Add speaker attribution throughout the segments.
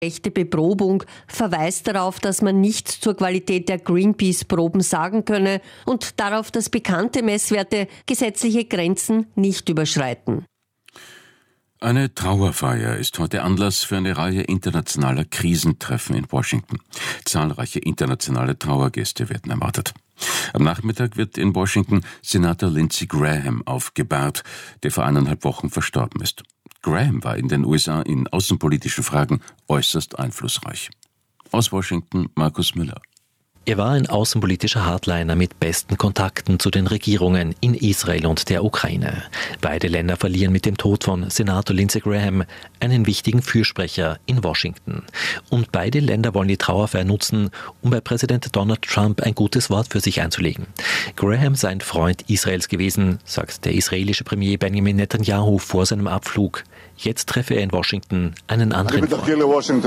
Speaker 1: Echte Beprobung verweist darauf, dass man nichts zur Qualität der Greenpeace-Proben sagen könne und darauf, dass bekannte Messwerte gesetzliche Grenzen nicht überschreiten.
Speaker 2: Eine Trauerfeier ist heute Anlass für eine Reihe internationaler Krisentreffen in Washington. Zahlreiche internationale Trauergäste werden erwartet. Am Nachmittag wird in Washington Senator Lindsey Graham aufgebahrt, der vor 1,5 Wochen verstorben ist. Graham war in den USA in außenpolitischen Fragen äußerst einflussreich. Aus Washington Markus Müller.
Speaker 3: Er war ein außenpolitischer Hardliner mit besten Kontakten zu den Regierungen in Israel und der Ukraine. Beide Länder verlieren mit dem Tod von Senator Lindsey Graham einen wichtigen Fürsprecher in Washington. Und beide Länder wollen die Trauerfeier nutzen, um bei Präsident Donald Trump ein gutes Wort für sich einzulegen. Graham sei ein Freund Israels gewesen, sagt der israelische Premier Benjamin Netanyahu vor seinem Abflug. Jetzt treffe er in Washington einen anderen Freund,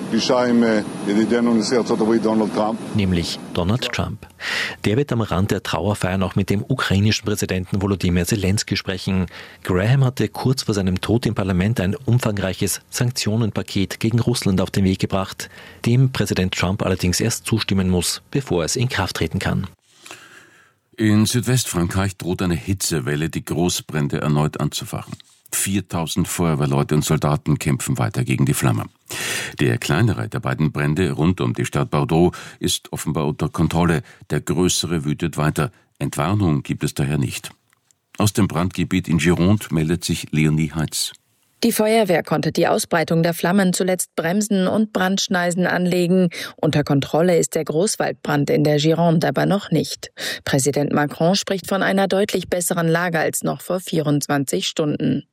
Speaker 3: nämlich Donald Trump. Der wird am Rand der Trauerfeier noch mit dem ukrainischen Präsidenten Volodymyr Zelensky sprechen. Graham hatte kurz vor seinem Tod im Parlament ein umfangreiches Sanktionenpaket gegen Russland auf den Weg gebracht, dem Präsident Trump allerdings erst zustimmen muss, bevor es in Kraft treten kann.
Speaker 2: In Südwestfrankreich droht eine Hitzewelle, die Großbrände erneut anzufachen. 4000 Feuerwehrleute und Soldaten kämpfen weiter gegen die Flamme. Der kleinere der beiden Brände rund um die Stadt Bordeaux ist offenbar unter Kontrolle. Der größere wütet weiter. Entwarnung gibt es daher nicht. Aus dem Brandgebiet in Gironde meldet sich Leonie Heitz.
Speaker 4: Die Feuerwehr konnte die Ausbreitung der Flammen zuletzt bremsen und Brandschneisen anlegen. Unter Kontrolle ist der Großwaldbrand in der Gironde aber noch nicht. Präsident Macron spricht von einer deutlich besseren Lage als noch vor 24 Stunden.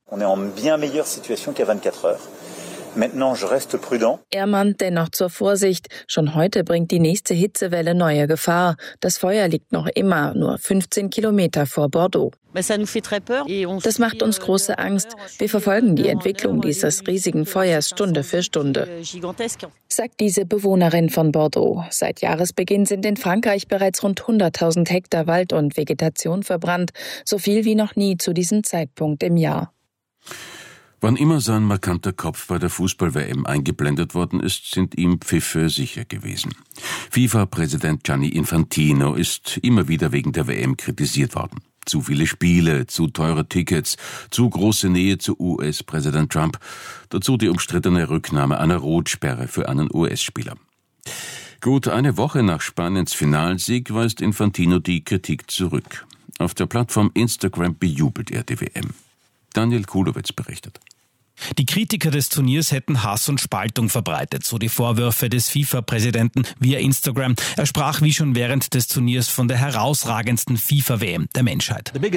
Speaker 4: Er mahnt dennoch zur Vorsicht. Schon heute bringt die nächste Hitzewelle neue Gefahr. Das Feuer liegt noch immer nur 15 Kilometer vor Bordeaux. Das macht uns große Angst. Wir verfolgen die Entwicklung dieses riesigen Feuers Stunde für Stunde, sagt diese Bewohnerin von Bordeaux. Seit Jahresbeginn sind in Frankreich bereits rund 100.000 Hektar Wald und Vegetation verbrannt, so viel wie noch nie zu diesem Zeitpunkt im Jahr.
Speaker 2: Wann immer sein markanter Kopf bei der Fußball-WM eingeblendet worden ist, sind ihm Pfiffe sicher gewesen. FIFA-Präsident Gianni Infantino ist immer wieder wegen der WM kritisiert worden. Zu viele Spiele, zu teure Tickets, zu große Nähe zu US-Präsident Trump. Dazu die umstrittene Rücknahme einer Rotsperre für einen US-Spieler. Gut eine Woche nach Spaniens Finalsieg weist Infantino die Kritik zurück. Auf der Plattform Instagram bejubelt er die WM. Daniel Kulowitz berichtet.
Speaker 5: Die Kritiker des Turniers hätten Hass und Spaltung verbreitet, so die Vorwürfe des FIFA-Präsidenten via Instagram. Er sprach wie schon während des Turniers von der herausragendsten FIFA-WM der Menschheit. Die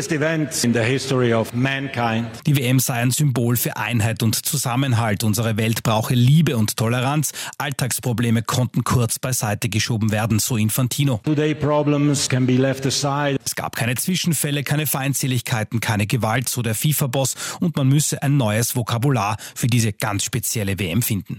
Speaker 5: WM sei ein Symbol für Einheit und Zusammenhalt. Unsere Welt brauche Liebe und Toleranz. Alltagsprobleme konnten kurz beiseite geschoben werden, so Infantino. Es gab keine Zwischenfälle, keine Feindseligkeiten, keine Gewalt, so der FIFA-Boss, und man müsse ein neues Vokabular für diese ganz spezielle WM finden.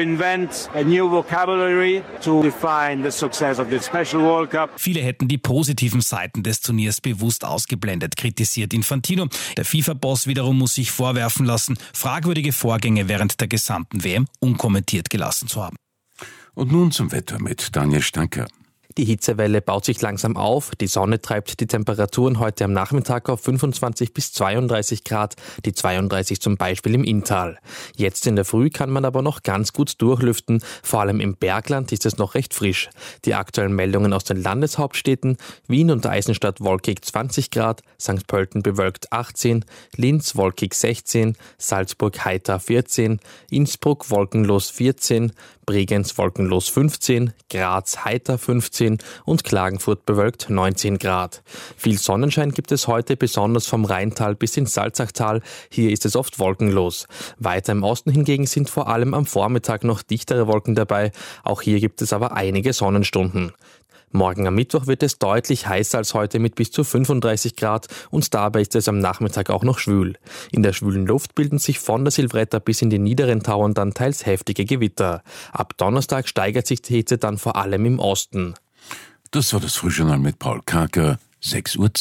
Speaker 5: Viele hätten die positiven Seiten des Turniers bewusst ausgeblendet, kritisiert Infantino. Der FIFA-Boss wiederum muss sich vorwerfen lassen, fragwürdige Vorgänge während der gesamten WM unkommentiert gelassen zu haben.
Speaker 2: Und nun zum Wetter mit Daniel Stanker.
Speaker 6: Die Hitzewelle baut sich langsam auf. Die Sonne treibt die Temperaturen heute am Nachmittag auf 25 bis 32 Grad, die 32 zum Beispiel im Inntal. Jetzt in der Früh kann man aber noch ganz gut durchlüften. Vor allem im Bergland ist es noch recht frisch. Die aktuellen Meldungen aus den Landeshauptstädten: Wien und Eisenstadt wolkig 20 Grad, St. Pölten bewölkt 18, Linz wolkig 16, Salzburg heiter 14, Innsbruck wolkenlos 14, Bregenz wolkenlos 15, Graz heiter 15 und Klagenfurt bewölkt 19 Grad. Viel Sonnenschein gibt es heute, besonders vom Rheintal bis ins Salzachtal. Hier ist es oft wolkenlos. Weiter im Osten hingegen sind vor allem am Vormittag noch dichtere Wolken dabei. Auch hier gibt es aber einige Sonnenstunden. Morgen am Mittwoch wird es deutlich heißer als heute mit bis zu 35 Grad und dabei ist es am Nachmittag auch noch schwül. In der schwülen Luft bilden sich von der Silvretta bis in die niederen Tauern dann teils heftige Gewitter. Ab Donnerstag steigert sich die Hitze dann vor allem im Osten.
Speaker 2: Das war das Frühjournal mit Paul Karker, 6:10 Uhr.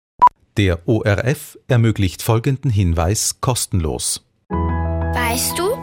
Speaker 7: Der ORF ermöglicht folgenden Hinweis kostenlos.
Speaker 8: Weißt du,